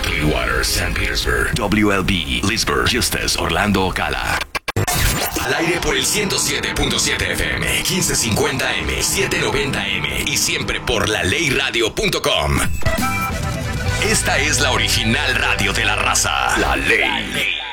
Clearwater, St. Petersburg, WLB, Leesburg, Eustis, Orlando, Ocala. Al aire por el 107.7 FM, 1550M, 790M y siempre por laleyradio.com. Esta es la original radio de la raza. La Ley.